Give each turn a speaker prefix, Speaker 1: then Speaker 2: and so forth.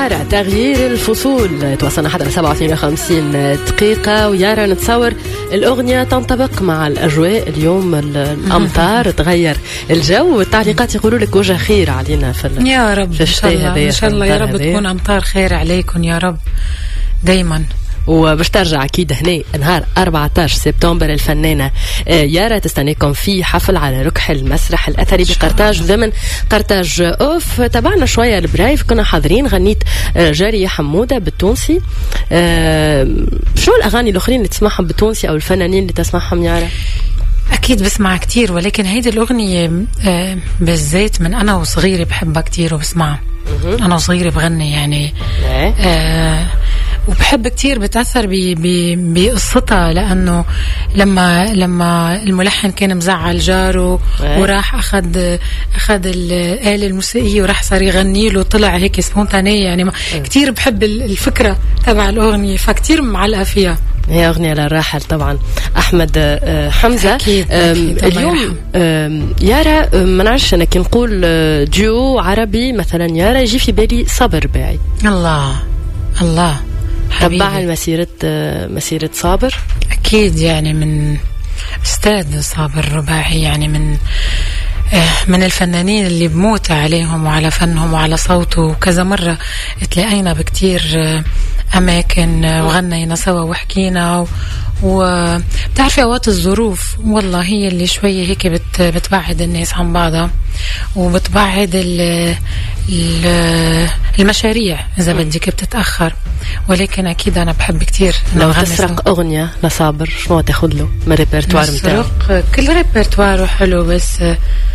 Speaker 1: تغيير الفصول. توصلنا حتى 57 دقيقة ويارا نتصور الأغنية تنطبق مع الأجواء. اليوم الأمطار تغير الجو والتعليقات يقولوا لك وجه خير علينا في
Speaker 2: يا رب
Speaker 1: في
Speaker 2: إن شاء الله إن شاء الله يا رب تكون أمطار خير عليكم يا رب دايما.
Speaker 1: وباش ترجع أكيد هنا نهار 14 سبتمبر الفنانة يارا تستنيكم في حفل على ركح المسرح الأثري بقرطاج ضمن قرطاج أوف. تابعنا شوية البرايف كنا حاضرين غنيت جارية حمودة بالتونسي. شو الأغاني الأخرين اللي تسمعهم بالتونسي أو الفنانين اللي تسمعهم يارا؟
Speaker 2: أكيد بسمع كتير ولكن هيدي الأغنية بالذات من أنا وصغيرة بحبها كتير وبسمعها. أنا وصغيرة بغني يعني وبحب كتير بتأثر بقصتها لأنه لما الملحن كان مزعل جاره وراح أخذ الآلة الموسيقية وراح صار يغني له طلع هيك سبونتانية يعني كتير بحب الفكرة تبع الأغنية فكتير معلقة فيها.
Speaker 1: هي أغنية للراحل طبعا أحمد حمزة.
Speaker 2: أكيد
Speaker 1: اليوم يارا ما نعرفش أنا كي نقول ديو عربي مثلا يارا يجي في بالي صابر باعي.
Speaker 2: الله
Speaker 1: تبع مسيرة صابر
Speaker 2: أكيد يعني من أستاذ صابر رباعي يعني من الفنانين اللي بموت عليهم وعلى فنهم وعلى صوته. وكذا مرة تلاقينا بكتير أماكن وغنينا سوا وحكينا وبتعرفي أوقات الظروف والله هي اللي شوية هيك بتبعد الناس عن بعضها وبتبعد المشاريع إذا بدك بتتأخر. ولكن أكيد أنا بحب كتير
Speaker 1: لو تسرق أغنية لصابر شو تاخد له من ريبرتوار متاعه؟
Speaker 2: كل ريبرتواره حلو بس